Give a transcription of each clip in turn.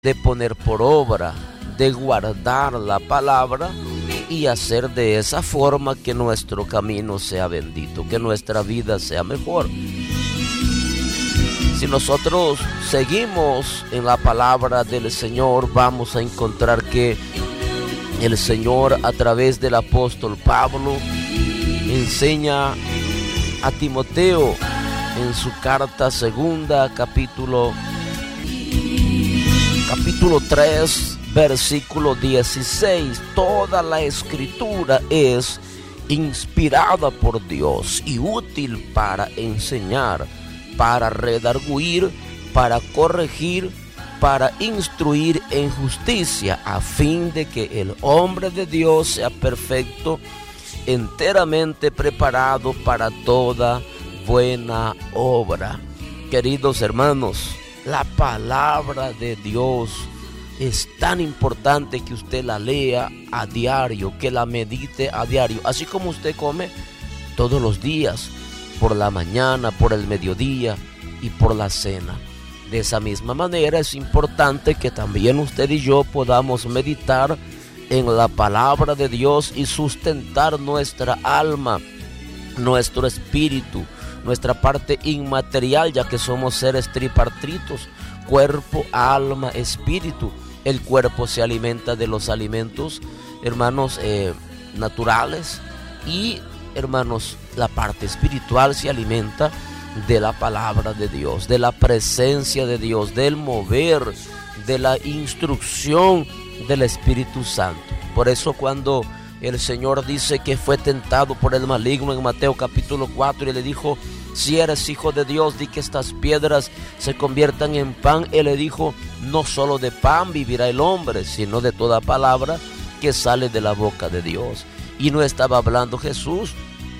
de poner por obra, de guardar la palabra y hacer de esa forma que nuestro camino sea bendito, que nuestra vida sea mejor. Si nosotros seguimos en la palabra del Señor, vamos a encontrar que el Señor, a través del apóstol Pablo, enseña a Timoteo en su carta segunda, capítulo 3, versículo 16. Toda la escritura es inspirada por Dios y útil para enseñar, para redarguir, para corregir, para instruir en justicia, a fin de que el hombre de Dios sea perfecto, enteramente preparado para toda buena obra. Queridos hermanos, la palabra de Dios es tan importante que usted la lea a diario, que la medite a diario, así como usted come todos los días, por la mañana, por el mediodía y por la cena. De esa misma manera es importante que también usted y yo podamos meditar en la palabra de Dios y sustentar nuestra alma, nuestro espíritu, nuestra parte inmaterial, ya que somos seres tripartitos: cuerpo, alma, espíritu. El cuerpo se alimenta de los alimentos, hermanos, naturales, y, hermanos, la parte espiritual se alimenta de la palabra de Dios, de la presencia de Dios, del mover, de la instrucción del Espíritu Santo. Por eso cuando el Señor dice que fue tentado por el maligno en Mateo capítulo 4 y le dijo: si eres hijo de Dios, di que estas piedras se conviertan en pan. Él le dijo: no solo de pan vivirá el hombre, sino de toda palabra que sale de la boca de Dios. Y no estaba hablando Jesús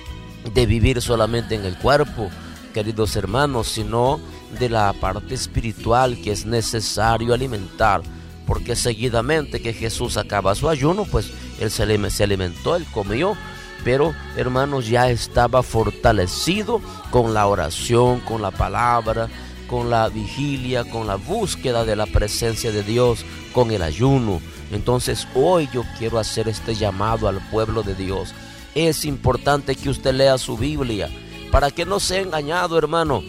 de vivir solamente en el cuerpo, queridos hermanos, sino de la parte espiritual que es necesario alimentar, porque seguidamente que Jesús acaba su ayuno, pues él se alimentó, él comió, pero, hermanos, ya estaba fortalecido con la oración, con la palabra, con la vigilia, con la búsqueda de la presencia de Dios, con el ayuno. Entonces hoy yo quiero hacer este llamado al pueblo de Dios. Es importante que usted lea su Biblia, para que no sea engañado, hermano.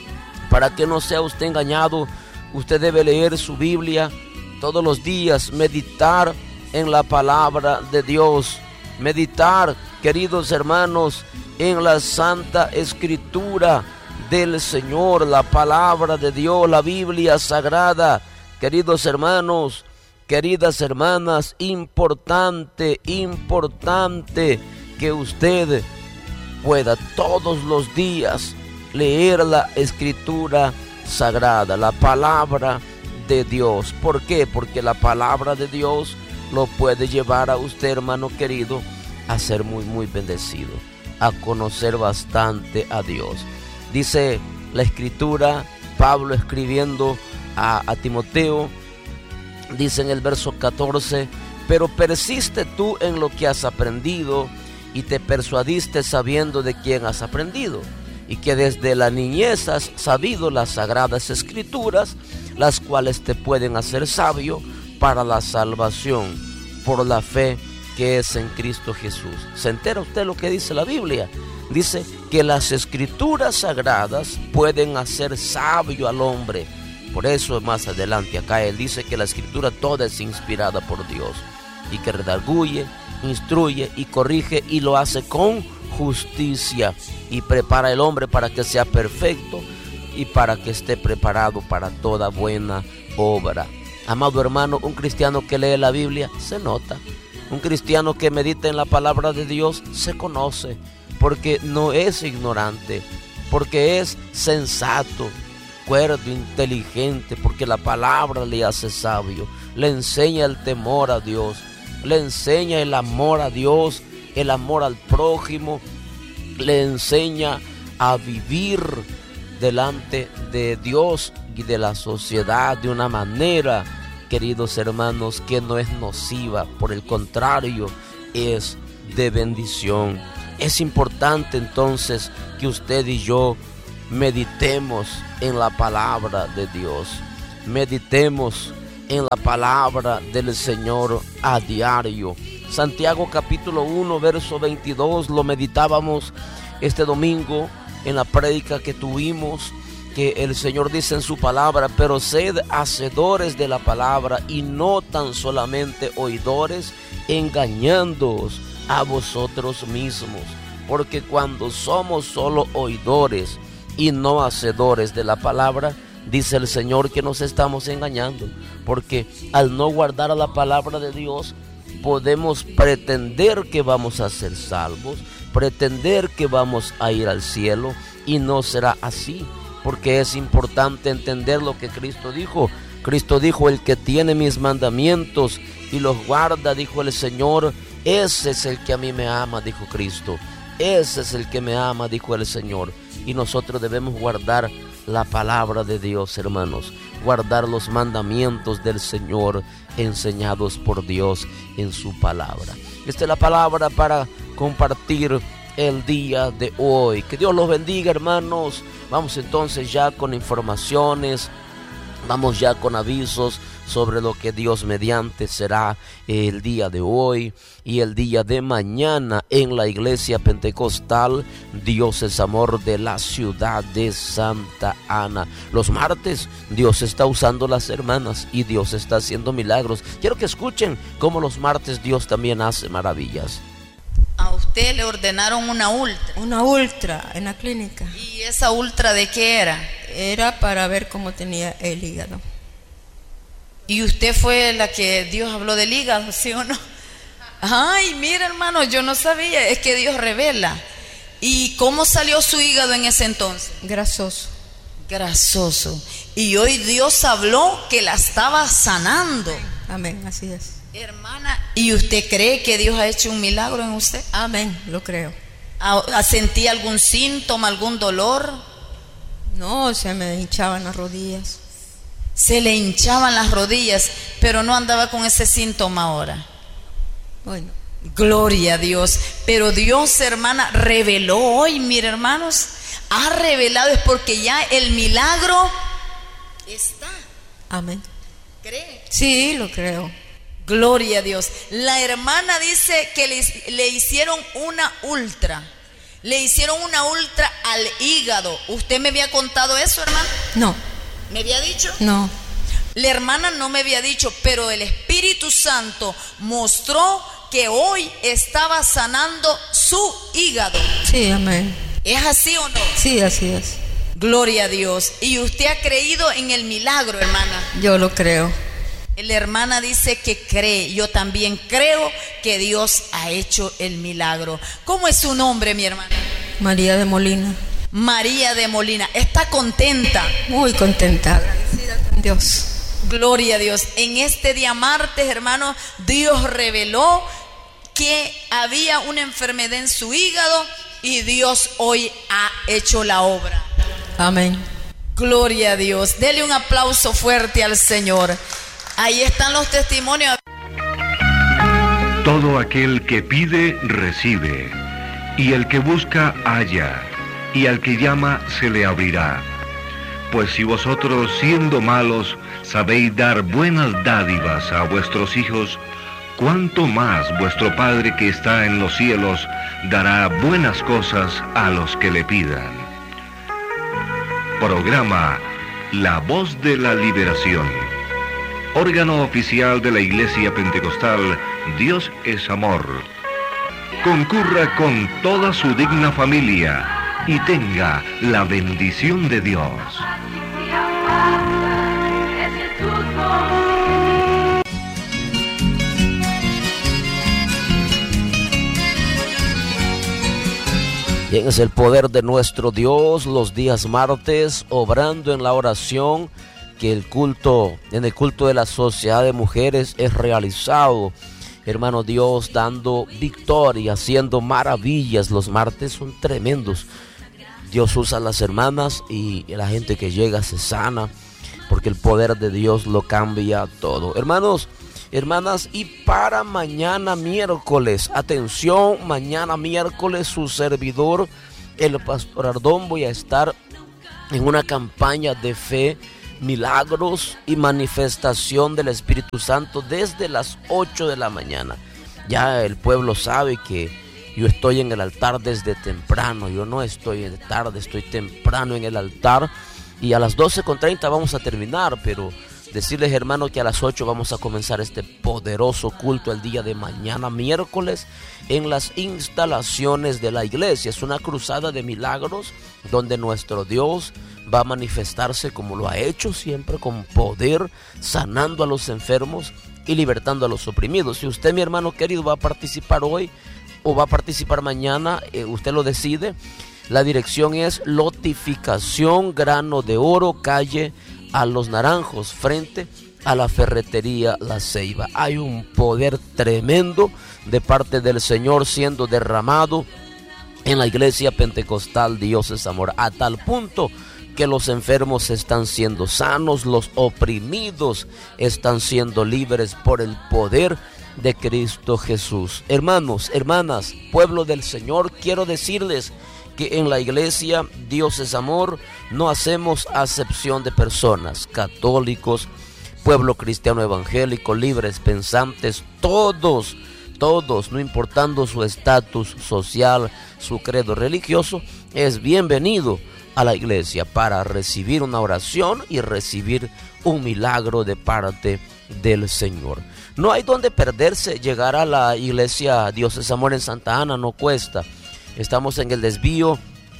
Para que no sea usted engañado, usted debe leer su Biblia todos los días, meditar en la palabra de Dios, meditar, queridos hermanos, en la Santa Escritura del Señor, la palabra de Dios, la Biblia Sagrada. Queridos hermanos, queridas hermanas, importante que usted pueda todos los días leer la Escritura Sagrada, la palabra de Dios. ¿Por qué? Porque la palabra de Dios lo puede llevar a usted, hermano querido, a ser muy bendecido, a conocer bastante a Dios. Dice la Escritura, Pablo escribiendo a Timoteo, dice en el verso 14: pero persiste tú en lo que has aprendido y te persuadiste sabiendo de quién has aprendido, y que desde la niñez has sabido las sagradas escrituras, las cuales te pueden hacer sabio para la salvación por la fe que es en Cristo Jesús. ¿Se entera usted lo que dice la Biblia? Dice que las escrituras sagradas pueden hacer sabio al hombre. Por eso más adelante acá él dice que la escritura toda es inspirada por Dios, y que redarguye, instruye y corrige, y lo hace con justicia, y prepara al hombre para que sea perfecto y para que esté preparado para toda buena obra. Amado hermano, un cristiano que lee la Biblia se nota. Un cristiano que medita en la palabra de Dios se conoce, porque no es ignorante, porque es sensato, cuerdo, inteligente, porque la palabra le hace sabio, le enseña el temor a Dios, le enseña el amor a Dios, el amor al prójimo, le enseña a vivir delante de Dios y de la sociedad de una manera, queridos hermanos, que no es nociva, por el contrario, es de bendición. Es importante entonces que usted y yo meditemos en la palabra de Dios, meditemos en la palabra del Señor a diario. Santiago capítulo 1 verso 22 lo meditábamos este domingo en la prédica que tuvimos, que el Señor dice en su palabra: pero sed hacedores de la palabra y no tan solamente oidores, engañándoos a vosotros mismos. Porque cuando somos solo oidores y no hacedores de la palabra, dice el Señor que nos estamos engañando, porque al no guardar la palabra de Dios, podemos pretender que vamos a ser salvos, pretender que vamos a ir al cielo, y no será así, porque es importante entender lo que Cristo dijo. Cristo dijo: el que tiene mis mandamientos y los guarda, dijo el Señor, ese es el que a mí me ama, dijo Cristo. Ese es el que me ama, dijo el Señor. Y nosotros debemos guardar la palabra de Dios, hermanos, guardar los mandamientos del Señor enseñados por Dios en su palabra. Esta es la palabra para compartir el día de hoy. Que Dios los bendiga, hermanos. Vamos entonces ya con informaciones, vamos ya con avisos sobre lo que Dios mediante será el día de hoy y el día de mañana en la iglesia pentecostal Dios es Amor de la ciudad de Santa Ana. Los martes Dios está usando las hermanas y Dios está haciendo milagros. Quiero que escuchen cómo los martes Dios también hace maravillas. A usted le ordenaron una ultra. Una ultra en la clínica. ¿Y esa ultra de qué era? Era para ver cómo tenía el hígado. ¿Y usted fue la que Dios habló del hígado, sí o no? Ay, mira, hermano, yo no sabía, es que Dios revela. ¿Y cómo salió su hígado en ese entonces? Grasoso. Grasoso. Y hoy Dios habló que la estaba sanando. Amén, así es. Hermana, ¿y usted cree que Dios ha hecho un milagro en usted? Amén, lo creo. ¿Sentía algún síntoma, algún dolor? No, se me hinchaban las rodillas. Se le hinchaban las rodillas, pero no andaba con ese síntoma ahora. Bueno. Gloria a Dios. Pero Dios, hermana, reveló hoy, mire, hermanos, ha revelado, es porque ya el milagro está. Amén. ¿Cree? Sí, lo creo. Gloria a Dios. La hermana dice que le hicieron una ultra. Le hicieron una ultra al hígado. ¿Usted me había contado eso, hermana? No. ¿Me había dicho? No. La hermana no me había dicho, pero el Espíritu Santo mostró que hoy estaba sanando su hígado. Sí, amén. ¿Es así o no? Sí, así es. Gloria a Dios. ¿Y usted ha creído en el milagro, hermana? Yo lo creo. La hermana dice que cree. Yo también creo que Dios ha hecho el milagro. ¿Cómo es su nombre, mi hermana? María de Molina. María de Molina. ¿Está contenta? Muy contenta, agradecida con Dios. Gloria a Dios. En este día martes, hermanos, Dios reveló que había una enfermedad en su hígado y Dios hoy ha hecho la obra. Amén. Gloria a Dios. Dele un aplauso fuerte al Señor. Ahí están los testimonios. Todo aquel que pide, recibe, y el que busca, halla, y al que llama, se le abrirá. Pues si vosotros, siendo malos, sabéis dar buenas dádivas a vuestros hijos, cuánto más vuestro Padre que está en los cielos dará buenas cosas a los que le pidan. Programa La Voz de la Liberación. Órgano oficial de la Iglesia Pentecostal Dios es Amor. Concurra con toda su digna familia y tenga la bendición de Dios. Bien, es el poder de nuestro Dios los días martes, obrando en la oración, que en el culto de la sociedad de mujeres es realizado. Hermano, Dios dando victoria, haciendo maravillas. Los martes son tremendos. Dios usa a las hermanas y la gente que llega se sana, porque el poder de Dios lo cambia todo. Hermanos, hermanas, y para mañana miércoles, atención, mañana miércoles su servidor, el pastor Ardón, voy a estar en una campaña de fe milagros y manifestación del Espíritu Santo desde las 8 de la mañana. Ya el pueblo sabe que yo estoy en el altar desde temprano. Yo no estoy de tarde, estoy temprano en el altar. Y a las 12:30 vamos a terminar, pero decirles, hermanos, que a las 8 vamos a comenzar este poderoso culto el día de mañana, miércoles, en las instalaciones de la iglesia. Es una cruzada de milagros donde nuestro Dios va a manifestarse como lo ha hecho siempre, con poder, sanando a los enfermos y libertando a los oprimidos. Si usted, mi hermano querido, va a participar hoy o va a participar mañana, usted lo decide. La dirección es Lotificación Grano de Oro, calle a Los Naranjos, frente a la ferretería La Ceiba. Hay un poder tremendo de parte del Señor siendo derramado en la iglesia pentecostal Dios es Amor, a tal punto que los enfermos están siendo sanos, los oprimidos están siendo libres por el poder de Cristo Jesús. Hermanos, hermanas, pueblo del Señor, quiero decirles que en la iglesia Dios es Amor no hacemos acepción de personas, católicos, pueblo cristiano evangélico, libres pensantes, todos, no importando su estatus social, su credo religioso, es bienvenido a la iglesia para recibir una oración y recibir un milagro de parte del Señor. No hay donde perderse. Llegar a la iglesia Dios es Amor en Santa Ana no cuesta. Estamos en el desvío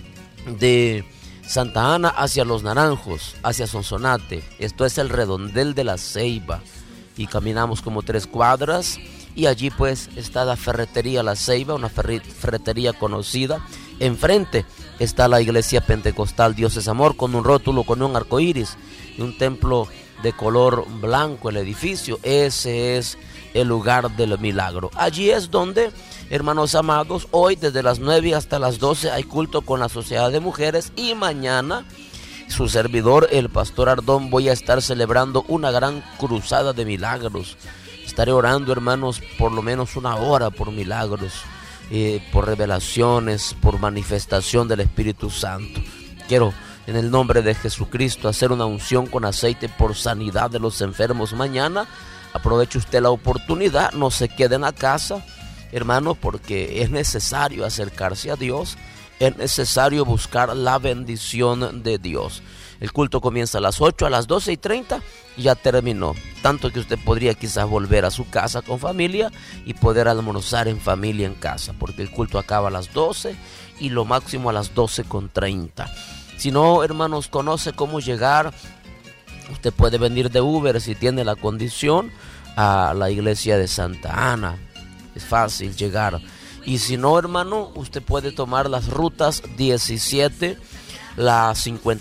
de Santa Ana hacia Los Naranjos, hacia Sonsonate. Esto es el redondel de La Ceiba. Y caminamos como 3 cuadras. Y allí pues está la ferretería La Ceiba, una ferretería conocida. Enfrente está la iglesia pentecostal Dios es Amor, con un rótulo, con un arco iris y un templo de color blanco. El edificio, ese es el lugar del milagro. Allí es donde, hermanos amados, hoy desde las 9 hasta las 12 hay culto con la Sociedad de Mujeres, y mañana su servidor, el pastor Ardón, voy a estar celebrando una gran cruzada de milagros. Estaré orando, hermanos, por lo menos 1 hora por milagros, por revelaciones, por manifestación del Espíritu Santo. Quiero, en el nombre de Jesucristo, hacer una unción con aceite por sanidad de los enfermos mañana. Aproveche usted la oportunidad, no se quede en la casa, hermano, porque es necesario acercarse a Dios, es necesario buscar la bendición de Dios. El culto comienza a las 8, a las 12:30 ya terminó. Tanto que usted podría quizás volver a su casa con familia y poder almorzar en familia en casa, porque el culto acaba a las 12 y lo máximo a las 12:30. Si no, hermanos, conoce cómo llegar, usted puede venir de Uber si tiene la condición a la iglesia de Santa Ana. Es fácil llegar. Y si no, hermano, usted puede tomar las rutas 17, la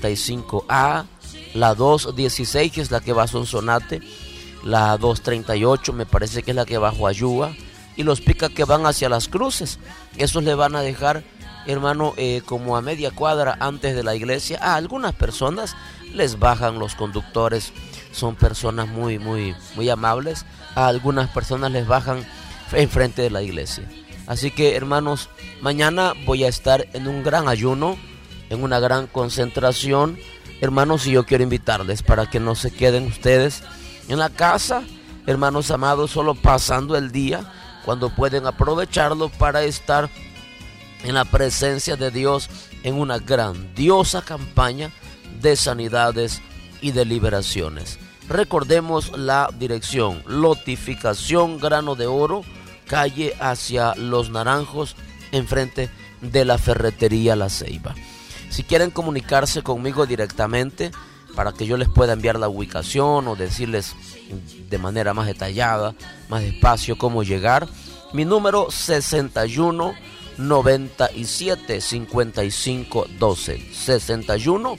55A, la 216, que es la que va a Sonsonate, la 238 me parece que es la que va a Huayúa, y los picas que van hacia Las Cruces. Esos le van a dejar, hermano, como a media cuadra antes de la iglesia. A algunas personas les bajan los conductores, son personas muy amables. A algunas personas les bajan enfrente de la iglesia. Así que, hermanos, mañana voy a estar en un gran ayuno, en una gran concentración, hermanos, y yo quiero invitarles para que no se queden ustedes en la casa, hermanos amados, solo pasando el día, cuando pueden aprovecharlo para estar en la presencia de Dios en una grandiosa campaña de sanidades y de liberaciones. Recordemos la dirección: Lotificación Grano de Oro, calle hacia Los Naranjos, enfrente de la ferretería La Ceiba. Si quieren comunicarse conmigo directamente para que yo les pueda enviar la ubicación o decirles de manera más detallada, más despacio, cómo llegar, mi número 61 97 55 12, 61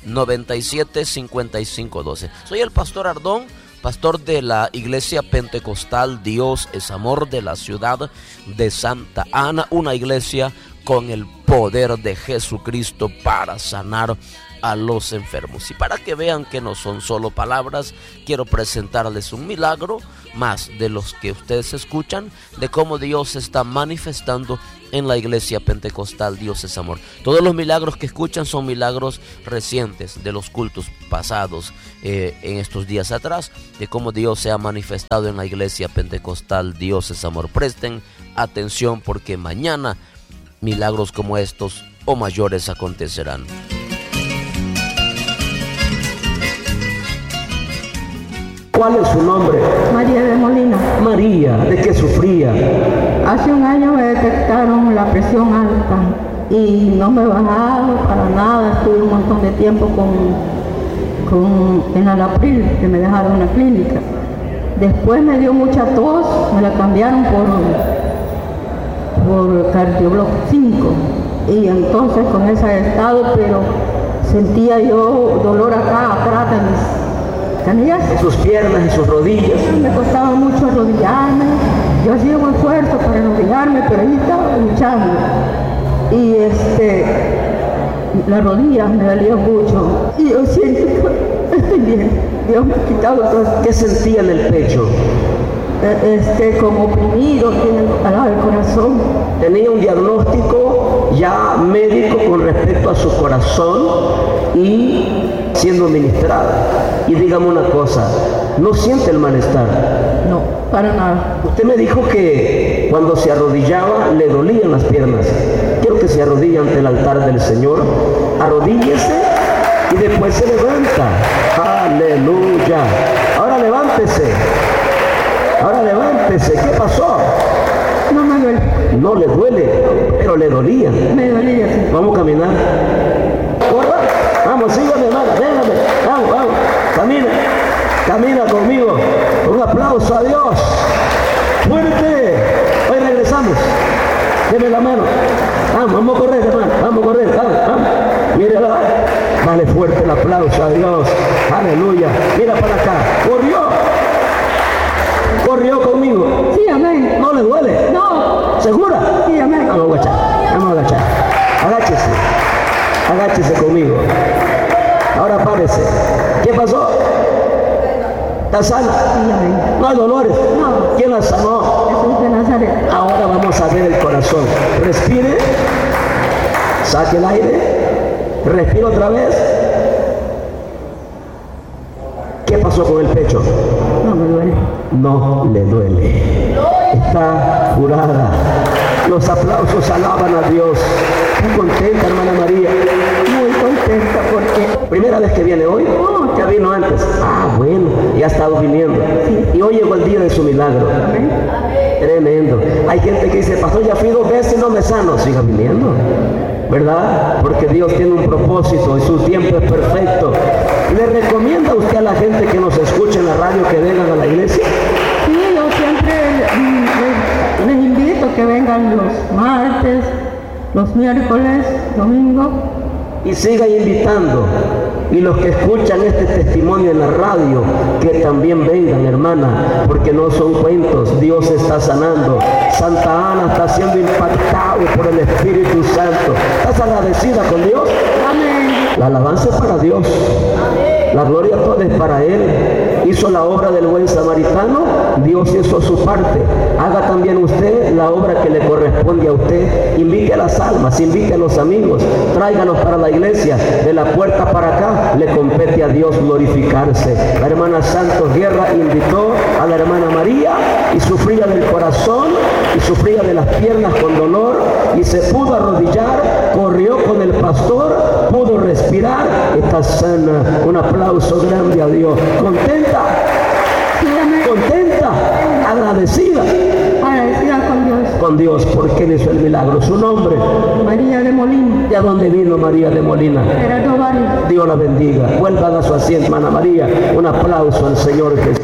97 55 12. Soy el pastor Ardón, pastor de la iglesia pentecostal Dios es Amor de la ciudad de Santa Ana, una iglesia con el poder de Jesucristo para sanar a los enfermos. Y para que vean que no son solo palabras, quiero presentarles un milagro más de los que ustedes escuchan, de cómo Dios se está manifestando en la iglesia pentecostal Dios es Amor. Todos los milagros que escuchan son milagros recientes de los cultos pasados en estos días atrás, de cómo Dios se ha manifestado en la iglesia pentecostal Dios es Amor. Presten atención porque mañana milagros como estos o mayores acontecerán. ¿Cuál es su nombre? María de Molina. María, ¿de qué sufría? Hace un año me detectaron la presión alta y no me he bajado para nada. Estuve un montón de tiempo en Alapril, que me dejaron en la clínica. Después me dio mucha tos, me la cambiaron por Cardiobloc 5. Y entonces con ese estado, pero sentía yo dolor acá, atrás de mis canillas. En sus piernas, en sus rodillas. Me costaba mucho arrodillarme. Yo hacía un esfuerzo para arrodillarme, pero ahí estaba luchando. Y las rodillas me dolían mucho. Y yo siento que estoy bien. Dios me ha quitado todo. ¿Qué sentía en el pecho? Como oprimido, al lado del corazón. Tenía un diagnóstico ya médico con respecto a su corazón y siendo ministrada. Y dígame una cosa, ¿no siente el malestar? No, para nada. Usted me dijo que cuando se arrodillaba le dolían las piernas. Quiero que se arrodille ante el altar del Señor. Arrodíllese y después se levanta. Aleluya. Ahora levántese. Ahora levántese. ¿Qué pasó? No me duele. No le duele, pero le dolía. Me dolía, sí. Vamos a caminar. Corra. Vamos, sígame, hermano. Déjame. Vamos, vamos. Camina. Camina conmigo. Un aplauso a Dios. Fuerte. Hoy regresamos. Deme la mano. Vamos a correr, hermano. Vamos a correr. Vamos. Mírala. Dale fuerte el aplauso a Dios. Aleluya. Mira para acá. Corrió conmigo. Sí, amén. ¿No le duele? No. ¿Segura? Sí, amén. Vamos a agachar. Agáchese. Agáchese conmigo. Ahora párese. ¿Qué pasó? ¿Está sana? Sí, amén. ¿No hay dolores? No. ¿Quién la sanó? Jesús de Nazaret. Ahora vamos a ver el corazón. Respire. Saque el aire. Respire otra vez. ¿Qué pasó con el pecho? No me duele. No le duele. Está curada. Los aplausos alaban a Dios. ¿Estás contenta, hermana María? Muy contenta porque... ¿Primera vez que viene hoy? No. ¿Ya vino antes? Ah, bueno, ya ha estado viniendo. Sí. Y hoy llegó el día de su milagro. Amén. Tremendo. Hay gente que dice, pastor, ya fui 2 veces y no me sano. Siga viniendo, ¿verdad? Porque Dios tiene un propósito y su tiempo es perfecto. ¿Le recomienda usted a la gente que nos escuche en la radio que vengan a la iglesia? Sí, yo siempre les invito a que vengan los martes, los miércoles, domingo. Y sigan invitando. Y los que escuchan este testimonio en la radio, que también vengan, hermana, porque no son cuentos. Dios está sanando. Santa Ana está siendo impactado por el Espíritu Santo. ¿Estás agradecida con Dios? Amén. La alabanza es para Dios. La gloria toda es para Él. Hizo la obra del buen samaritano, Dios hizo su parte. Haga también usted la obra que le corresponde a usted. Invite a las almas, invite a los amigos, tráigalos para la iglesia. De la puerta para acá le compete a Dios glorificarse. La hermana Santos Guerra invitó a la hermana María y sufría del corazón y sufría de las piernas con dolor y se pudo arrodillar, corrió con el pastor, pudo respirar, está sana. Un aplauso grande a Dios. ¿Contenta? Sí, amén. ¿Contenta? ¿Agradecida? Agradecida con Dios. Con Dios, porque Él hizo el milagro. Su nombre. María de Molina. ¿De dónde vino María de Molina? Gerardo Barrios. Dios la bendiga. Vuelvan a su asiento, hermana María. Un aplauso al Señor Jesús.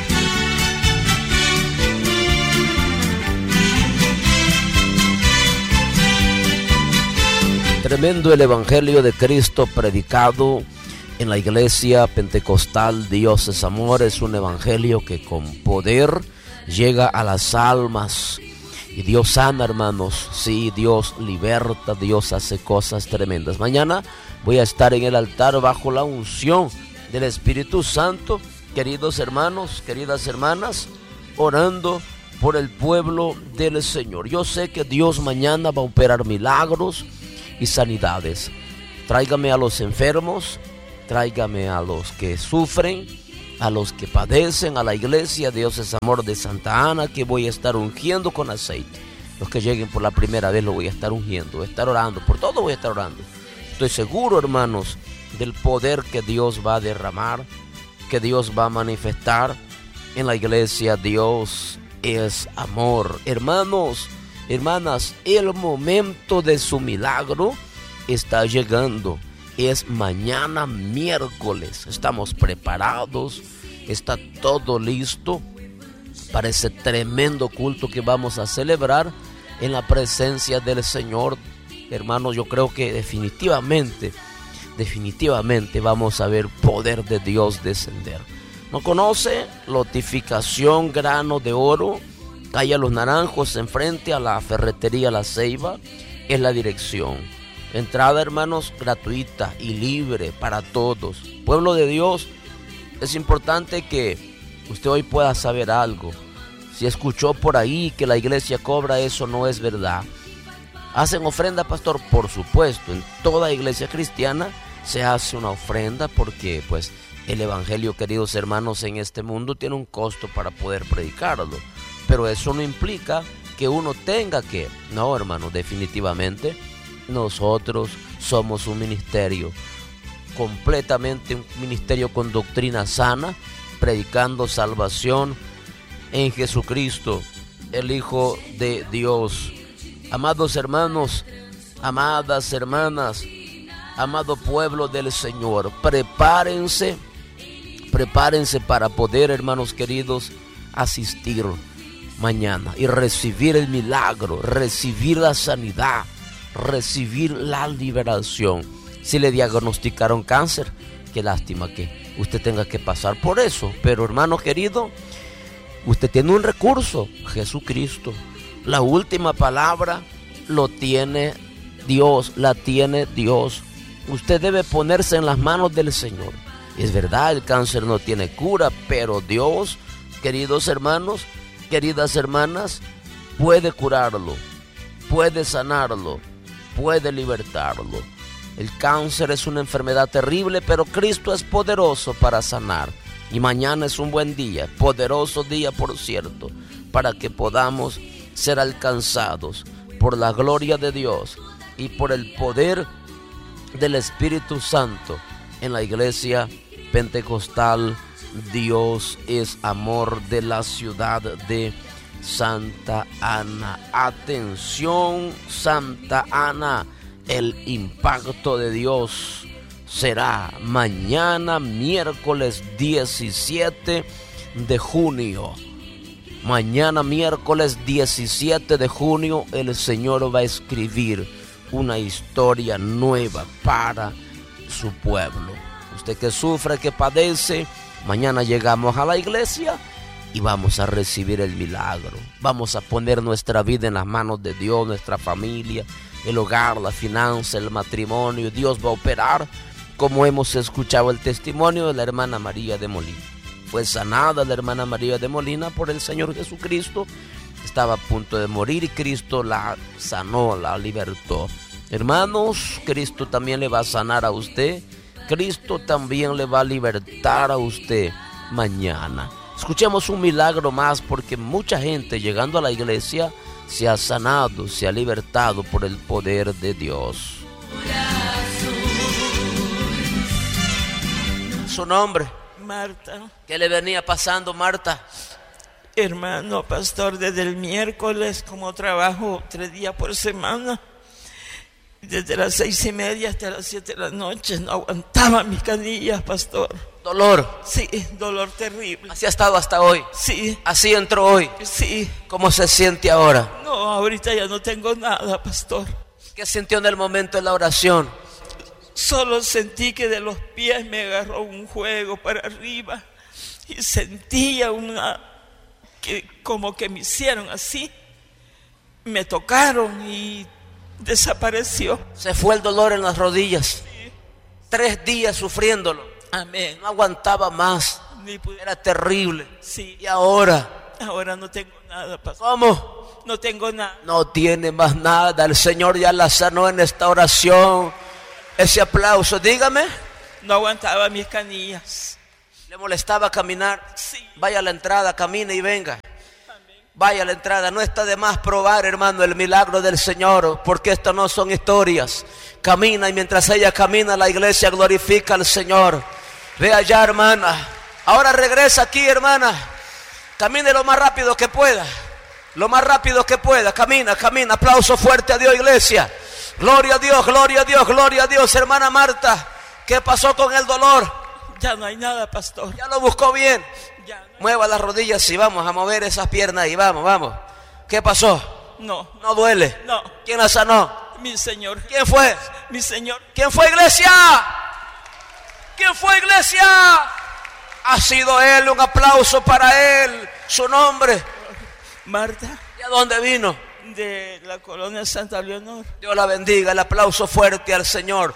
Tremendo el Evangelio de Cristo predicado en la iglesia pentecostal Dios es Amor. Es un evangelio que con poder llega a las almas Y Dios sana, hermanos. Sí, Dios liberta, Dios hace cosas tremendas. Mañana voy a estar en el altar bajo la unción del Espíritu Santo, queridos hermanos, queridas hermanas, orando por el pueblo del Señor. Yo sé que Dios mañana va a operar milagros y sanidades. Tráigame a los enfermos, tráigame a los que sufren, a los que padecen, a la iglesia Dios es Amor de Santa Ana, que voy a estar ungiendo con aceite. Los que lleguen por la primera vez lo voy a estar ungiendo, voy a estar orando, por todo voy a estar orando. Estoy seguro, hermanos, del poder que Dios va a derramar, que Dios va a manifestar en la iglesia. Dios es amor. Hermanos, hermanas, el momento de su milagro está llegando. Es mañana miércoles. Estamos preparados. Está todo listo para ese tremendo culto que vamos a celebrar en la presencia del Señor. Hermanos, yo creo que definitivamente vamos a ver poder de Dios descender. ¿No conoce? Lotificación Grano de Oro, calle Los Naranjos, enfrente a la ferretería La Ceiba, es la dirección. Entrada, hermanos, gratuita y libre para todos. Pueblo de Dios, es importante que usted hoy pueda saber algo. Si escuchó por ahí que la iglesia cobra, eso no es verdad. ¿Hacen ofrenda, pastor? Por supuesto, en toda iglesia cristiana se hace una ofrenda porque pues el evangelio, queridos hermanos, en este mundo tiene un costo para poder predicarlo. Pero eso no implica que uno tenga que. No, hermano, definitivamente nosotros somos un ministerio, completamente un ministerio con doctrina sana, predicando salvación en Jesucristo, el Hijo de Dios. Amados hermanos, amadas hermanas, amado pueblo del Señor, prepárense para poder, hermanos queridos, asistir mañana y recibir el milagro, recibir la sanidad, recibir la liberación. Si le diagnosticaron cáncer, qué lástima que usted tenga que pasar por eso, pero hermano querido, usted tiene un recurso, Jesucristo. La última palabra lo tiene Dios, la tiene Dios. Usted debe ponerse en las manos del Señor. Es verdad, el cáncer no tiene cura, pero Dios, queridos hermanos, queridas hermanas, puede curarlo, puede sanarlo, puede libertarlo. El cáncer es una enfermedad terrible, pero Cristo es poderoso para sanar. Y mañana es un buen día, poderoso día por cierto, para que podamos ser alcanzados por la gloria de Dios y por el poder del Espíritu Santo en la iglesia pentecostal Dios es Amor de la ciudad de Santa Ana. Atención, Santa Ana, el impacto de Dios será mañana miércoles 17 de junio. Mañana miércoles 17 de junio el Señor va a escribir una historia nueva para su pueblo. Usted que sufre, que padece, mañana llegamos a la iglesia y vamos a recibir el milagro. Vamos a poner nuestra vida en las manos de Dios, nuestra familia, el hogar, la finanza, el matrimonio. Dios va a operar, como hemos escuchado el testimonio de la hermana María de Molina. Fue sanada la hermana María de Molina por el Señor Jesucristo. Estaba a punto de morir y Cristo la sanó, la libertó. Hermanos, Cristo también le va a sanar a usted. Cristo también le va a libertar a usted mañana. Escuchemos un milagro más, porque mucha gente llegando a la iglesia se ha sanado, se ha libertado por el poder de Dios. Su nombre. Marta. ¿Qué le venía pasando, Marta? Hermano pastor, desde el miércoles, como trabajo 3 días por semana, desde las 6:30 hasta las 7 de la noche, no aguantaba mis canillas, pastor. ¿Dolor? Sí, dolor terrible. ¿Así ha estado hasta hoy? Sí. ¿Así entró hoy? Sí. ¿Cómo se siente ahora? No, ahorita ya no tengo nada, pastor. ¿Qué sintió en el momento de la oración? Solo sentí que de los pies me agarró un juego para arriba y sentía como que me hicieron así me tocaron y desapareció. Se fue el dolor en las rodillas. 3 días sufriéndolo. Amén. No aguantaba más. Ni pude- Era terrible. Sí. Y ahora, Ahora no tengo nada, pastor. ¿cómo? No tengo nada. No tiene más nada. El Señor ya la sanó en esta oración. Ese aplauso, dígame. No aguantaba mis canillas. ¿Le molestaba caminar? Sí. Vaya a la entrada, camine y venga. Vaya a la entrada. No está de más probar, hermano, el milagro del Señor, porque estas no son historias. Camina y mientras ella camina, la iglesia glorifica al Señor. Ve allá, hermana. Ahora regresa aquí, hermana. Camine lo más rápido que pueda. Lo más rápido que pueda. Camina, camina. Aplauso fuerte a Dios, iglesia. Gloria a Dios, gloria a Dios, gloria a Dios. Hermana Marta, ¿qué pasó con el dolor? Ya no hay nada, pastor. Ya lo buscó bien. Ya no hay- Mueva las rodillas y vamos a mover esas piernas ahí. Vamos, vamos. ¿Qué pasó? No, No duele. no. ¿Quién la sanó? Mi Señor. ¿Quién fue? Mi Señor. ¿Quién fue, iglesia? ¿Quién fue, iglesia? Ha sido Él. Un aplauso para Él. Su nombre. Marta, ¿Y a dónde vino? de la colonia Santa Leonor. Dios la bendiga. El aplauso fuerte al Señor.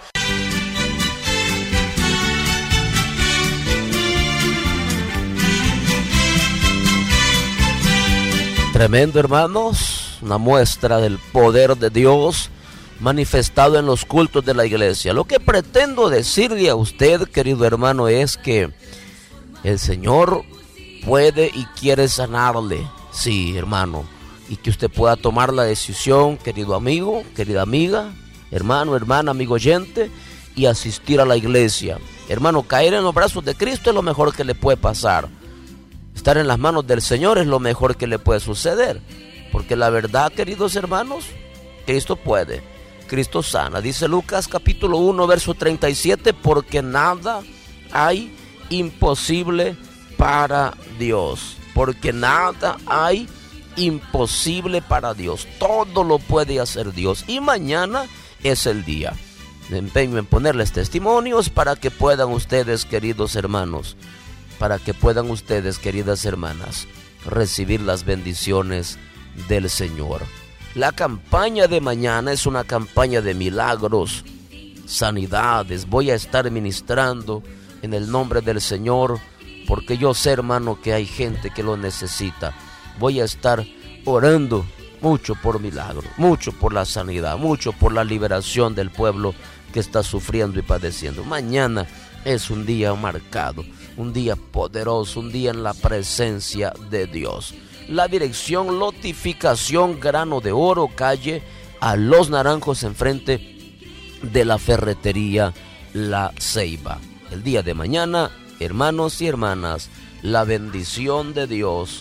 Tremendo, hermanos, una muestra del poder de Dios manifestado en los cultos de la iglesia. Lo que pretendo decirle a usted, querido hermano, es que el Señor puede y quiere sanarle. Sí, hermano, y que usted pueda tomar la decisión, querido amigo, querida amiga, hermano, hermana, amigo oyente, y asistir a la iglesia. Hermano, caer en los brazos de Cristo es lo mejor que le puede pasar. Estar en las manos del Señor es lo mejor que le puede suceder. Porque la verdad, queridos hermanos, Cristo puede. Cristo sana. Dice Lucas capítulo 1, verso 37, porque nada hay imposible para Dios. Porque nada hay imposible para Dios. Todo lo puede hacer Dios. Y mañana es el día. Me empeño en ponerles testimonios para que puedan ustedes, queridos hermanos, para que puedan ustedes, queridas hermanas, recibir las bendiciones del Señor. La campaña de mañana es una campaña de milagros, sanidades. Voy a estar ministrando en el nombre del Señor, porque yo sé, hermano, que hay gente que lo necesita. Voy a estar orando mucho por milagros, mucho por la sanidad, mucho por la liberación del pueblo que está sufriendo y padeciendo. Mañana es un día marcado, un día poderoso, un día en la presencia de Dios. La dirección: Lotificación Grano de Oro, calle a Los Naranjos, enfrente de la ferretería La Ceiba. El día de mañana, hermanos y hermanas, la bendición de Dios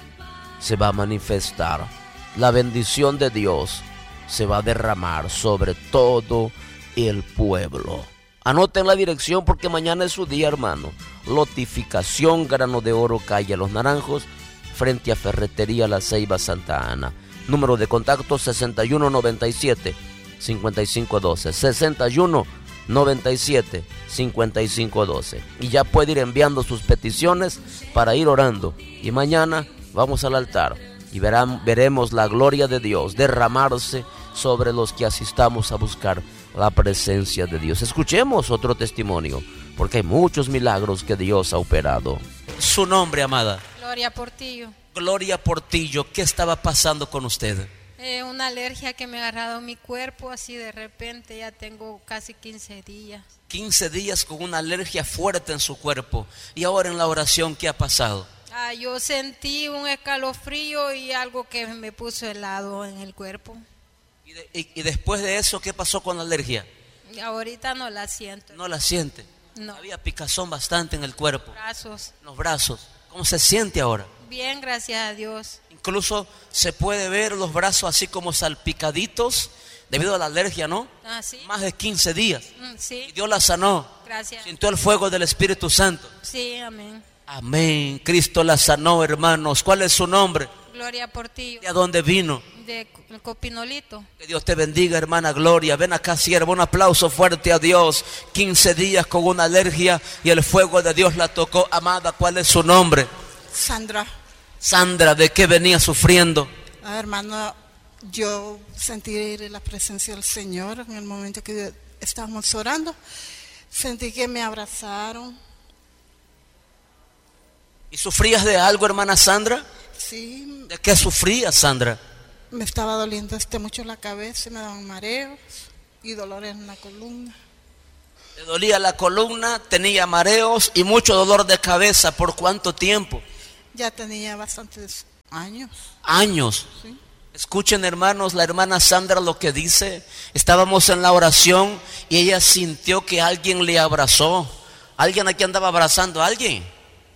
se va a manifestar. La bendición de Dios se va a derramar sobre todo el pueblo. Anoten la dirección porque mañana es su día, hermano. Lotificación Grano de Oro, calle Los Naranjos, frente a Ferretería La Ceiba, Santa Ana. Número de contacto 6197-5512. 6197-5512. Y ya puede ir enviando sus peticiones para ir orando. Y mañana vamos al altar y veremos la gloria de Dios derramarse sobre los que asistamos a buscar la presencia de Dios. Escuchemos otro testimonio, porque hay muchos milagros que Dios ha operado. Su nombre, amada. Gloria Portillo. Gloria Portillo, ¿qué estaba pasando con usted? Una alergia que me ha agarrado mi cuerpo así de repente, ya tengo casi 15 días. 15 días con una alergia fuerte en su cuerpo. Y ahora en la oración, ¿qué ha pasado? Yo sentí un escalofrío y algo que me puso helado en el cuerpo. Y después de eso, ¿qué pasó con la alergia? Y ahorita no la siento. ¿No la siente? No. Había picazón bastante en el cuerpo. Brazos. En los brazos. ¿Cómo se siente ahora? Bien, gracias a Dios. Incluso se puede ver los brazos así como salpicaditos debido a la alergia, ¿no? ¿Sí? Más de 15 días. Sí. Y Dios la sanó. Gracias. Sintió el fuego del Espíritu Santo. Sí, amén. Amén. Cristo la sanó, hermanos. ¿Cuál es su nombre? Gloria Portillo. ¿De dónde vino? De Copinolito. Que Dios te bendiga, hermana Gloria. Ven acá, sierva, un aplauso fuerte a Dios. 15 días con una alergia y el fuego de Dios la tocó. Amada, ¿cuál es su nombre? Sandra. Sandra, ¿de qué venía sufriendo? Hermano, yo sentí la presencia del Señor en el momento que estábamos orando. Sentí que me abrazaron. ¿Y sufrías de algo, hermana Sandra? Sí. ¿De qué sufrías, Sandra? Me estaba doliendo mucho la cabeza, me daban mareos y dolores en la columna. Le dolía la columna, tenía mareos y mucho dolor de cabeza. ¿Por cuánto tiempo? Ya tenía bastantes años. ¿Años? Sí. Escuchen, hermanos, la hermana Sandra lo que dice. Estábamos en la oración y ella sintió que alguien le abrazó. ¿Alguien aquí andaba abrazando a alguien?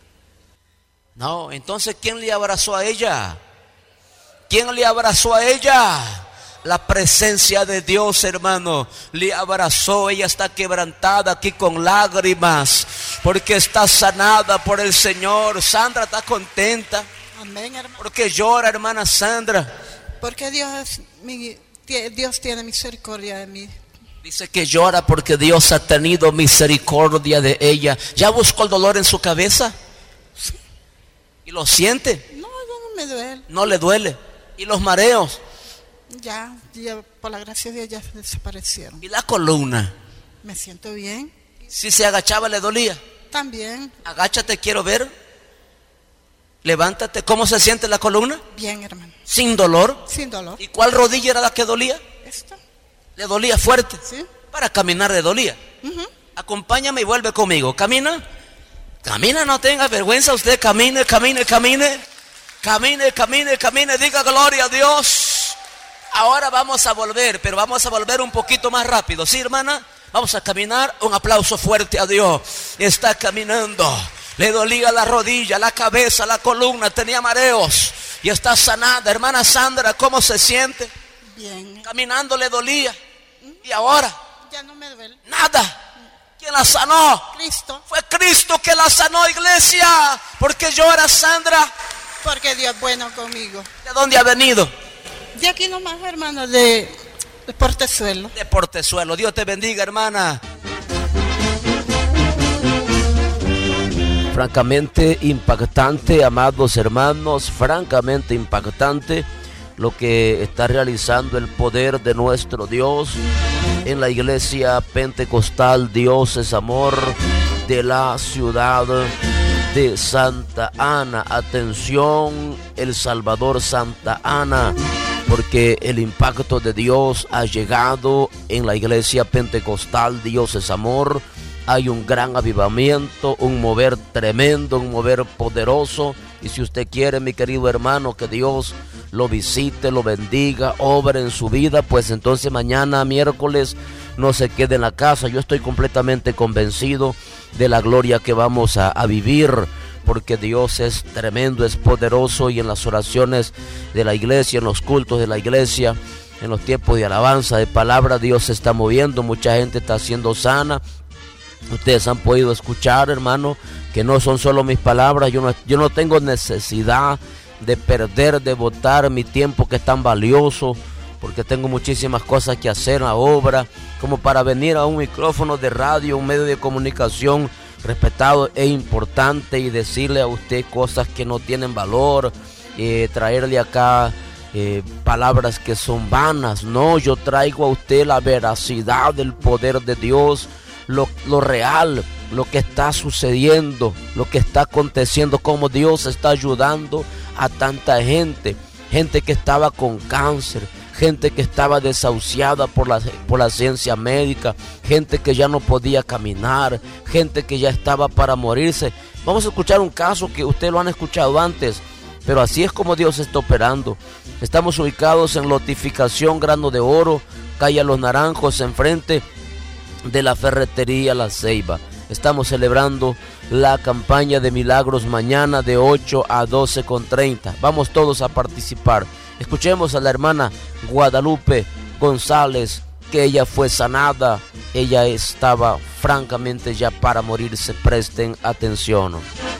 No, entonces ¿quién le abrazó a ella? ¿Quién le abrazó a ella? La presencia de Dios, hermano, le abrazó. Ella está quebrantada aquí con lágrimas porque está sanada por el Señor. Sandra está contenta. Amén, hermano. ¿Por qué llora, hermana Sandra? Porque Dios tiene misericordia de mí. Dice que llora porque Dios ha tenido misericordia de ella. ¿Ya buscó el dolor en su cabeza? Sí. ¿Y lo siente? No, me duele. No le duele. ¿Y los mareos? Ya, por la gracia de Dios, ya desaparecieron. ¿Y la columna? Me siento bien. Si se agachaba, ¿le dolía? También. Agáchate, quiero ver. Levántate. ¿Cómo se siente la columna? Bien, hermano. ¿Sin dolor? Sin dolor. ¿Y cuál rodilla era la que dolía? Esta. ¿Le dolía fuerte? Sí. Para caminar le dolía. Acompáñame y vuelve conmigo. Camina. Camina, no tenga vergüenza usted. Camine, camine, camine. Camine, camine, camine. Diga gloria a Dios. Ahora vamos a volver, pero vamos a volver un poquito más rápido. ¿Sí, hermana? Vamos a caminar. Un aplauso fuerte a Dios. Está caminando. Le dolía la rodilla, la cabeza, la columna. Tenía mareos. Y está sanada. Hermana Sandra, ¿cómo se siente? Bien. Caminando le dolía. ¿Y ahora? Ya no me duele. Nada. ¿Quién la sanó? Cristo. Fue Cristo que la sanó, iglesia. ¿Por qué llora, Sandra? Porque Dios es bueno conmigo. ¿De dónde ha venido? De aquí nomás, hermano, de Portezuelo. De Portezuelo. Dios te bendiga, hermana. Francamente impactante, amados hermanos, francamente impactante lo que está realizando el poder de nuestro Dios en la iglesia pentecostal Dios es Amor de la ciudad de Santa Ana. Atención, El Salvador, Santa Ana, porque el impacto de Dios ha llegado en la iglesia pentecostal Dios es Amor. Hay un gran avivamiento, un mover tremendo, un mover poderoso. Y si usted quiere, mi querido hermano, que Dios lo visite, lo bendiga, obre en su vida, pues entonces mañana, miércoles, no se quede en la casa. Yo estoy completamente convencido de la gloria que vamos a vivir, porque Dios es tremendo, es poderoso, y en las oraciones de la iglesia, en los cultos de la iglesia, en los tiempos de alabanza, de palabra, Dios se está moviendo, mucha gente está siendo sana. Ustedes han podido escuchar, hermano, que no son solo mis palabras. Yo no tengo necesidad de perder, de botar mi tiempo que es tan valioso, porque tengo muchísimas cosas que hacer en la obra, como para venir a un micrófono de radio, un medio de comunicación respetado e importante, y decirle a usted cosas que no tienen valor, traerle acá palabras que son vanas. No, yo traigo a usted la veracidad del poder de Dios, lo real, lo que está sucediendo, lo que está aconteciendo, cómo Dios está ayudando a tanta gente que estaba con cáncer, gente que estaba desahuciada por la ciencia médica, gente que ya no podía caminar, gente que ya estaba para morirse. Vamos a escuchar un caso que ustedes lo han escuchado antes, pero así es como Dios está operando. Estamos ubicados en Lotificación Grano de Oro, calle Los Naranjos, enfrente de la ferretería La Ceiba. Estamos celebrando la campaña de milagros mañana de 8 a 12:30. Vamos todos a participar. Escuchemos a la hermana Guadalupe González, que ella fue sanada. Ella estaba francamente ya para morirse. Presten atención.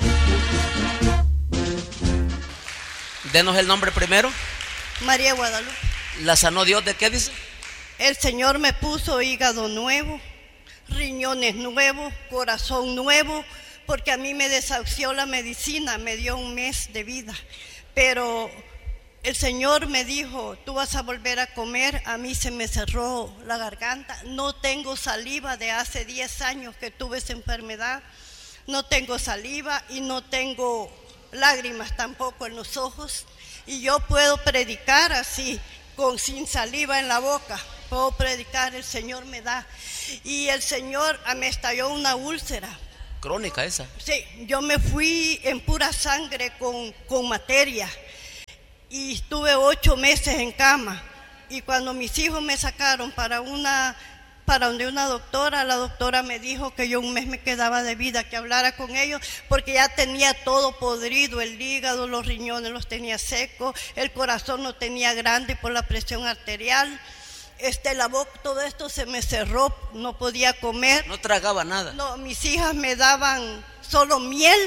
Denos el nombre primero. María Guadalupe. ¿La sanó Dios de qué dice? El Señor me puso hígado nuevo, riñones nuevos, corazón nuevo, porque a mí me desahució la medicina, me dio un mes de vida. Pero el Señor me dijo, tú vas a volver a comer. A mí se me cerró la garganta. No tengo saliva de hace 10 años que tuve esa enfermedad. No tengo saliva y no tengo lágrimas tampoco en los ojos. Y yo puedo predicar así, sin saliva en la boca. Puedo predicar, el Señor me da. Y el Señor me estalló una úlcera. Crónica esa. Sí, yo me fui en pura sangre con materia. Y estuve 8 meses en cama. Y cuando mis hijos me sacaron para donde una doctora, la doctora me dijo que yo 1 mes me quedaba de vida, que hablara con ellos, porque ya tenía todo podrido, el hígado, los riñones los tenía secos, el corazón lo tenía grande por la presión arterial, la boca, todo esto se me cerró, no podía comer. No tragaba nada. No, mis hijas me daban solo miel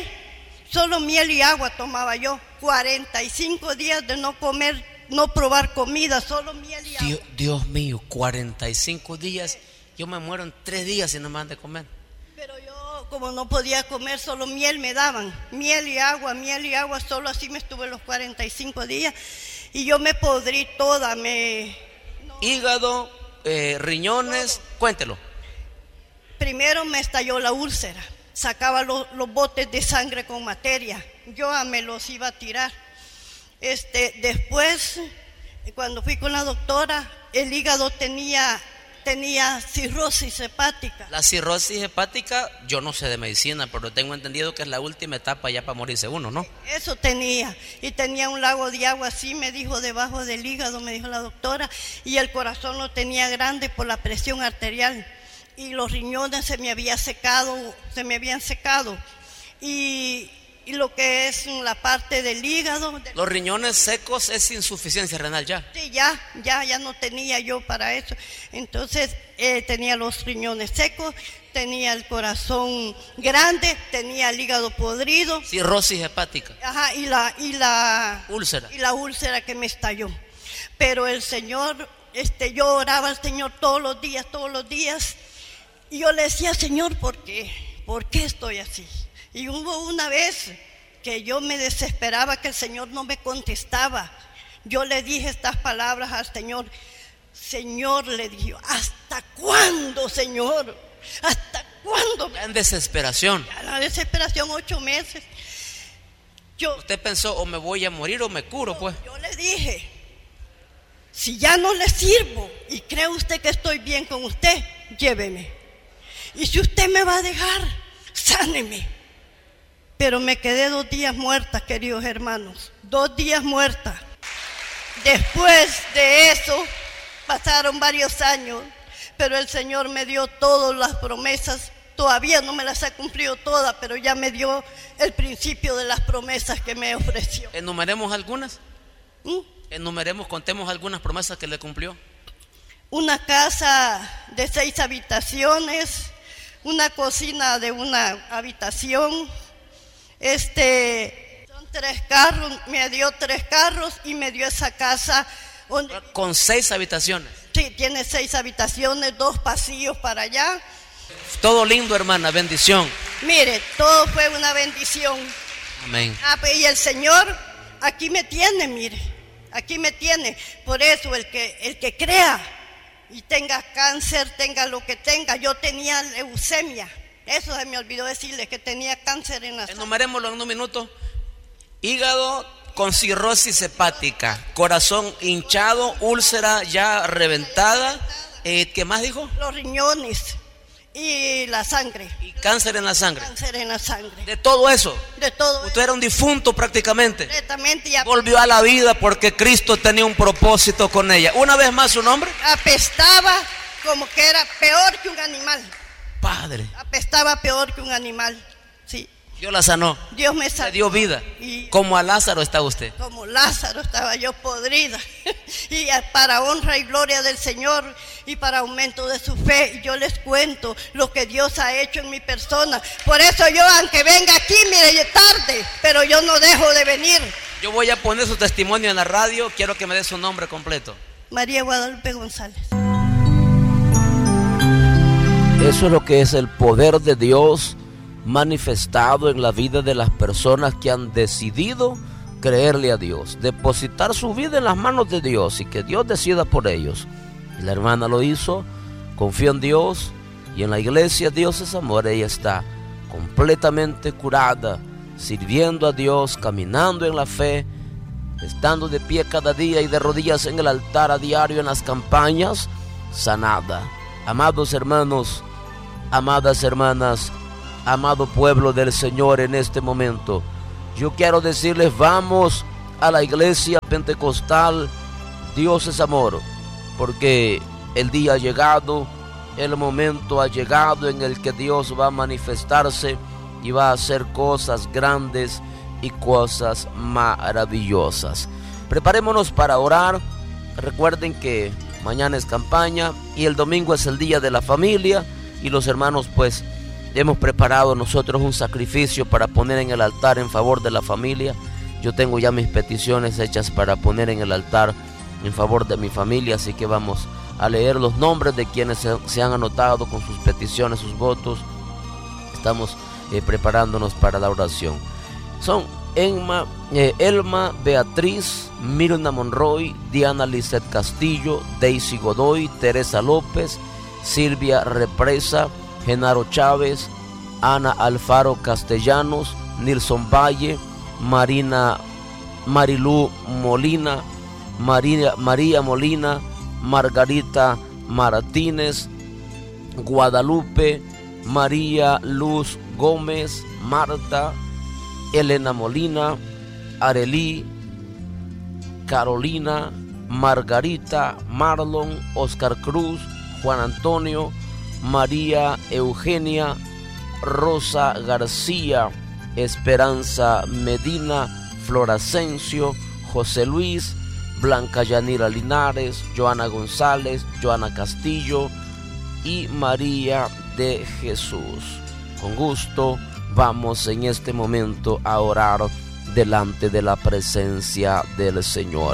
y agua tomaba yo. 45 días de no comer, no probar comida, solo miel y agua. Dios mío, 45 días. Yo me muero en 3 días si no me dan de comer. Pero yo, como no podía comer, solo miel me daban. Miel y agua, solo así me estuve los 45 días. Y yo me podrí toda, Hígado, riñones, todo. Cuéntelo. Primero me estalló la úlcera. Sacaba los botes de sangre con materia. Yo me los iba a tirar. Después, cuando fui con la doctora, el hígado tenía cirrosis hepática. La cirrosis hepática, yo no sé de medicina, pero tengo entendido que es la última etapa ya para morirse uno, ¿no? Eso tenía, y tenía un lago de agua así, me dijo, debajo del hígado, me dijo la doctora, y el corazón lo tenía grande por la presión arterial, y los riñones se me habían secado, y lo que es la parte del hígado. Los riñones secos es insuficiencia renal ya. Sí, ya no tenía yo para eso. Entonces tenía los riñones secos, tenía el corazón grande, tenía el hígado podrido. Cirrosis hepática. Ajá, y la úlcera. Y la úlcera que me estalló. Pero el Señor, yo oraba al Señor todos los días. Y yo le decía, Señor, ¿por qué estoy así? Y hubo una vez que yo me desesperaba, que el Señor no me contestaba. Yo le dije estas palabras al Señor. Señor, le dije, ¿hasta cuándo, Señor? ¿Hasta cuándo? Ya en desesperación. Ya en la desesperación, 8 meses. Usted pensó, o me voy a morir o me curo, pues. Yo le dije, si ya no le sirvo y cree usted que estoy bien con usted, lléveme. Y si usted me va a dejar, sáneme. Pero me quedé 2 días muerta, queridos hermanos, 2 días muerta. Después de eso, pasaron varios años, pero el Señor me dio todas las promesas. Todavía no me las ha cumplido todas, pero ya me dio el principio de las promesas que me ofreció. ¿Enumeremos algunas? Contemos algunas promesas que le cumplió. Una casa de 6 habitaciones, una cocina de 1 habitación. Son 3 carros, me dio 3 carros y me dio esa casa. ¿Con 6 habitaciones? Sí, tiene 6 habitaciones, 2 pasillos para allá. Todo lindo, hermana, bendición. Mire, todo fue una bendición. Amén. Y el Señor aquí me tiene, mire, aquí me tiene. Por eso el que crea y tenga cáncer, tenga lo que tenga. Yo tenía leucemia. Eso se me olvidó decirles, que tenía cáncer en la sangre. Enumerémoslo en un minuto. Hígado con cirrosis hepática, corazón hinchado, úlcera ya reventada. ¿Qué más dijo? Los riñones y la sangre. Y cáncer en la sangre. Cáncer en la sangre. De todo eso. De todo. Usted era un difunto prácticamente. Completamente. Volvió a la vida porque Cristo tenía un propósito con ella. Una vez más, su nombre. Apestaba como que era peor que un animal. Padre. Apestaba peor que un animal, sí. Dios la sanó. Dios me sanó. Le dio vida. Como a Lázaro está usted. Como Lázaro estaba yo podrida. Y para honra y gloria del Señor y para aumento de su fe, yo les cuento lo que Dios ha hecho en mi persona. Por eso yo, aunque venga aquí, mire, tarde, pero yo no dejo de venir. Yo voy a poner su testimonio en la radio. Quiero que me dé su nombre completo. María Guadalupe González. Eso es lo que es el poder de Dios manifestado en la vida de las personas que han decidido creerle a Dios, depositar su vida en las manos de Dios y que Dios decida por ellos. Y la hermana lo hizo, confió en Dios, y en la iglesia Dios es amor. Ella está completamente curada, sirviendo a Dios, caminando en la fe, estando de pie cada día y de rodillas en el altar a diario en las campañas, sanada. Amados hermanos, amadas hermanas, amado pueblo del Señor, en este momento yo quiero decirles: vamos a la iglesia pentecostal Dios es amor, porque el día ha llegado, el momento ha llegado en el que Dios va a manifestarse y va a hacer cosas grandes y cosas maravillosas. Preparémonos para orar. Recuerden que mañana es campaña y el domingo es el día de la familia, y los hermanos pues hemos preparado nosotros un sacrificio para poner en el altar en favor de la familia. Yo tengo ya mis peticiones hechas para poner en el altar en favor de mi familia, así que vamos a leer los nombres de quienes se han anotado con sus peticiones, sus votos. Estamos preparándonos para la oración. Son Elma Beatriz, Mirna Monroy, Diana Lizeth Castillo, Daisy Godoy, Teresa López, Silvia Represa, Genaro Chávez, Ana Alfaro Castellanos, Nilson Valle, Marilú Molina, María Molina, Margarita Martínez, Guadalupe, María Luz Gómez, Marta, Elena Molina, Arelí, Carolina, Margarita, Marlon, Oscar Cruz, Juan Antonio, María Eugenia, Rosa García, Esperanza Medina, Floracencio, José Luis, Blanca Yanira Linares, Joana González, Joana Castillo y María de Jesús. Con gusto vamos en este momento a orar delante de la presencia del Señor.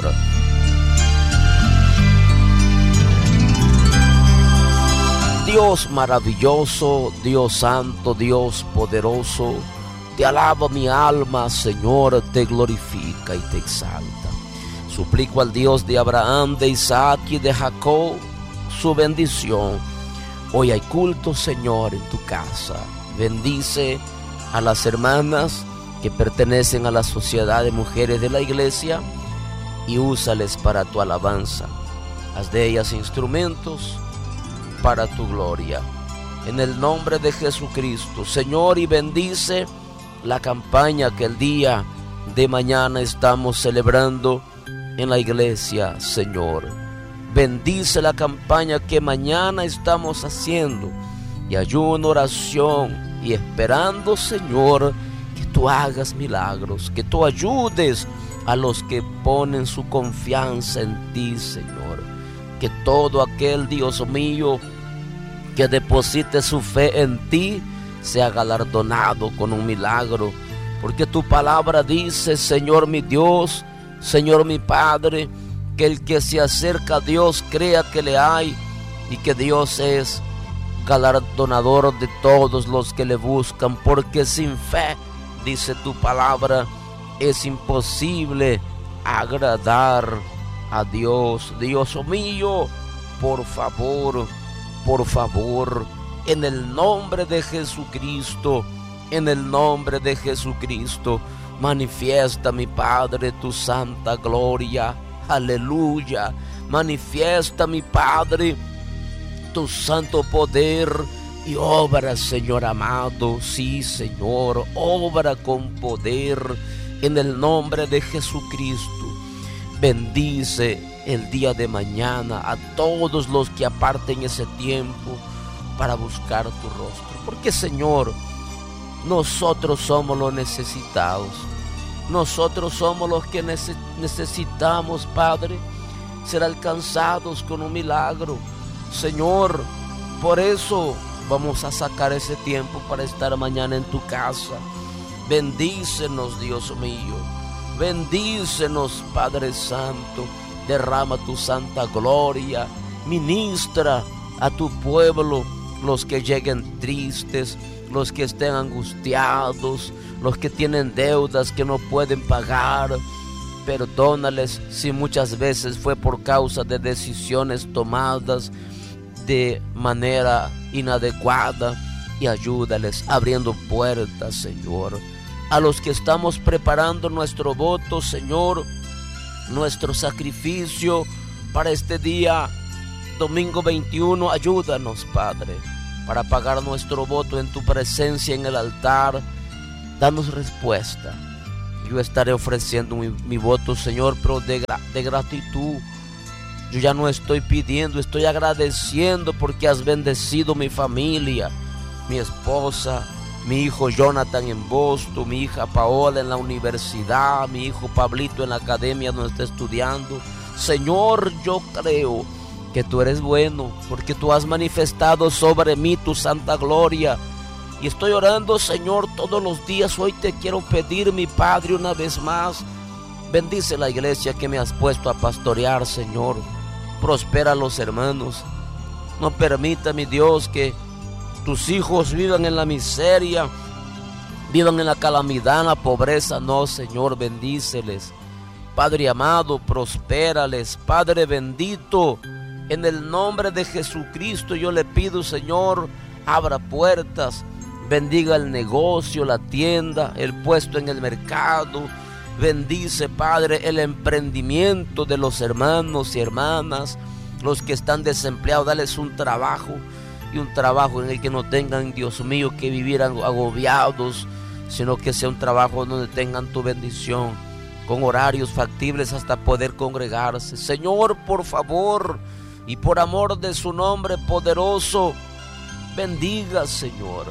Dios maravilloso, Dios santo, Dios poderoso, te alaba mi alma, Señor, te glorifica y te exalta. Suplico al Dios de Abraham, de Isaac y de Jacob su bendición. Hoy hay culto, Señor, en tu casa. Bendice a las hermanas que pertenecen a la sociedad de mujeres de la iglesia y úsales para tu alabanza. Haz de ellas instrumentos para tu gloria. En el nombre de Jesucristo, Señor, y bendice la campaña que el día de mañana estamos celebrando en la iglesia, Señor. Bendice la campaña que mañana estamos haciendo, y ayuno, oración y esperando, Señor, que tú hagas milagros, que tú ayudes a los que ponen su confianza en ti, Señor. Que todo aquel, Dios mío, que deposite su fe en ti sea galardonado con un milagro, porque tu palabra dice, Señor mi Dios, Señor mi Padre, que el que se acerca a Dios crea que le hay, y que Dios es galardonador de todos los que le buscan, porque sin fe, dice tu palabra, es imposible agradar a Dios. Dios mío, por favor, en el nombre de Jesucristo, en el nombre de Jesucristo, manifiesta, mi Padre, tu santa gloria. Aleluya. Manifiesta, mi Padre, tu santo poder y obra, Señor amado. Sí, Señor, obra con poder en el nombre de Jesucristo. Bendice el día de mañana a todos los que aparten ese tiempo para buscar tu rostro, porque, Señor, nosotros somos los necesitados. Nosotros somos los que necesitamos, Padre, ser alcanzados con un milagro. Señor, por eso vamos a sacar ese tiempo para estar mañana en tu casa. Bendícenos, Dios mío. Bendícenos, Padre Santo. Derrama tu santa gloria. Ministra a tu pueblo, los que lleguen tristes, los que estén angustiados, los que tienen deudas que no pueden pagar. perdónales si muchas veces fue por causa de decisiones tomadas de manera inadecuada, y ayúdales abriendo puertas, Señor. A los que estamos preparando nuestro voto, Señor, nuestro sacrificio para este día, domingo 21, ayúdanos, Padre, para pagar nuestro voto en tu presencia en el altar. Danos respuesta. Yo estaré ofreciendo mi voto, Señor, pero de gratitud. Yo ya no estoy pidiendo, estoy agradeciendo porque has bendecido mi familia, mi esposa, mi hijo Jonathan en Boston, mi hija Paola en la universidad, mi hijo Pablito en la academia donde está estudiando. Señor, yo creo que tú eres bueno porque tú has manifestado sobre mí tu santa gloria. Y estoy orando, Señor, todos los días. Hoy te quiero pedir, mi Padre, una vez más, bendice la iglesia que me has puesto a pastorear, Señor. Prospera a los hermanos. No permita, mi Dios, que tus hijos vivan en la miseria, vivan en la calamidad, en la pobreza. No, Señor, bendíceles. Padre amado, prospérales. Padre bendito, en el nombre de Jesucristo yo le pido, Señor, abra puertas, bendiga el negocio, la tienda, el puesto en el mercado. Bendice, Padre, el emprendimiento de los hermanos y hermanas, los que están desempleados. Dales un trabajo, y un trabajo en el que no tengan, Dios mío, que vivir agobiados, sino que sea un trabajo donde tengan tu bendición, con horarios factibles hasta poder congregarse. Señor, por favor, y por amor de su nombre poderoso, bendiga, Señor,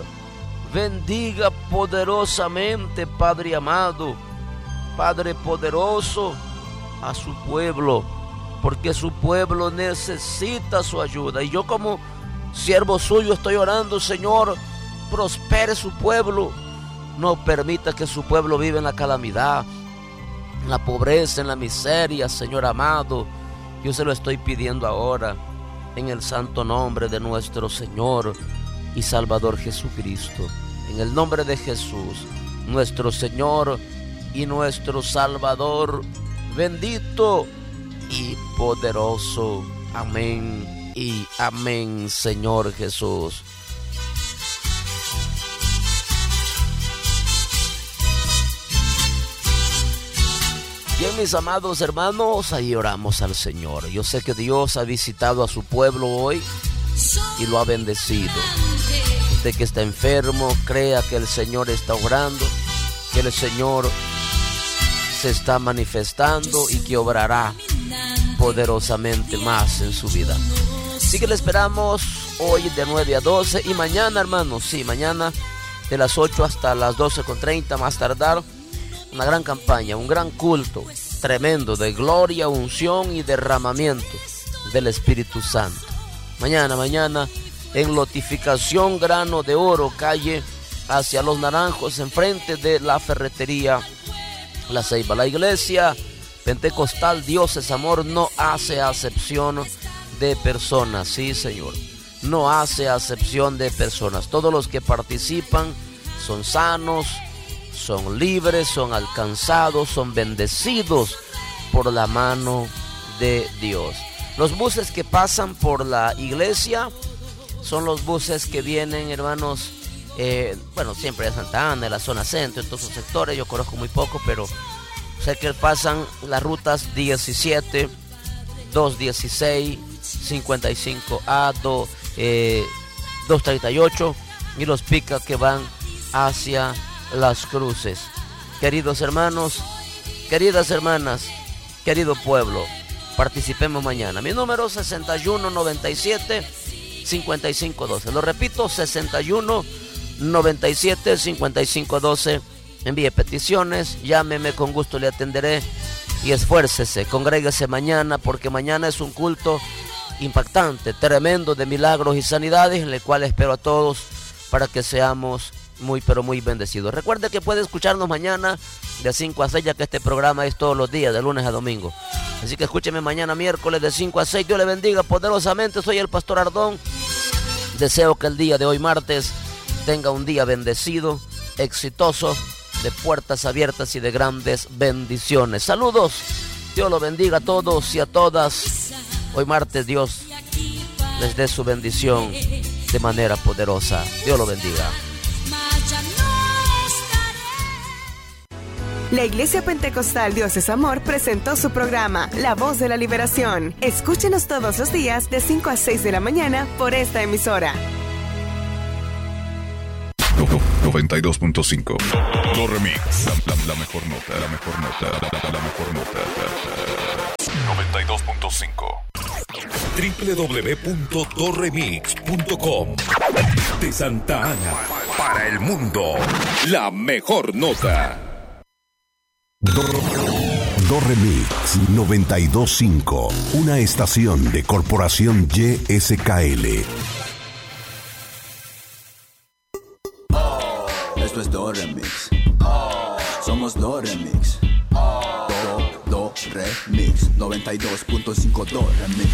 bendiga poderosamente, Padre amado, Padre poderoso, a su pueblo, porque su pueblo necesita su ayuda. Y yo, como siervo suyo, estoy orando, Señor, prospere su pueblo. No permita que su pueblo viva en la calamidad, en la pobreza, en la miseria, Señor amado. Yo se lo estoy pidiendo ahora, en el santo nombre de nuestro Señor y Salvador Jesucristo. En el nombre de Jesús, nuestro Señor y nuestro Salvador, bendito y poderoso. Amén y amén, Señor Jesús. Bien, mis amados hermanos, ahí oramos al Señor. Yo sé que Dios ha visitado a su pueblo hoy y lo ha bendecido. Usted que está enfermo, crea que el Señor está obrando, que el Señor se está manifestando y que obrará poderosamente más en su vida. Así que le esperamos hoy de 9 a 12 y mañana, hermanos, sí, mañana de las 8 hasta las 12:30 más tardar. Una gran campaña, un gran culto tremendo de gloria, unción y derramamiento del Espíritu Santo. Mañana en Lotificación Grano de Oro, calle hacia Los Naranjos, enfrente de la ferretería La Ceiba. La iglesia pentecostal Dios es Amor no hace acepción de personas, sí, Señor, no hace acepción de personas. Todos los que participan son sanos, son libres, son alcanzados, son bendecidos por la mano de Dios. Los buses que pasan por la iglesia son los buses que vienen, hermanos, siempre de Santa Ana, de la zona centro, en todos esos sectores. Yo conozco muy poco, pero sé que pasan las rutas 17, 216, 55A, 238 y los picas que van hacia Las Cruces. Queridos hermanos, queridas hermanas, querido pueblo, participemos mañana. Mi número 6197-5512. Lo repito, 6197-5512. Envíe peticiones, llámeme, con gusto le atenderé. Y esfuércese, congréguese mañana, porque mañana es un culto impactante, tremendo, de milagros y sanidades, en el cual espero a todos para que seamos muy pero muy bendecidos. Recuerde que puede escucharnos mañana de 5 a 6, ya que este programa es todos los días, de lunes a domingo. Así que escúcheme mañana miércoles de 5 a 6. Dios le bendiga poderosamente. Soy el Pastor Ardón. Deseo que el día de hoy, martes, tenga un día bendecido, exitoso, de puertas abiertas y de grandes bendiciones. Saludos, Dios los bendiga a todos y a todas. Hoy martes Dios les dé su bendición de manera poderosa. Dios los bendiga. La Iglesia Pentecostal Dios es Amor presentó su programa La Voz de la Liberación. Escúchenos todos los días de 5 a 6 de la mañana por esta emisora. 92.5 Do Remix. La mejor nota. La mejor nota. La mejor nota. 92.5 www.doremix.com. De Santa Ana para el mundo. La mejor nota. Do Remix 92.5, una estación de Corporación YSKL. Esto es Do Remix. Somos Do Remix. Do Remix 92.5 Do Remix.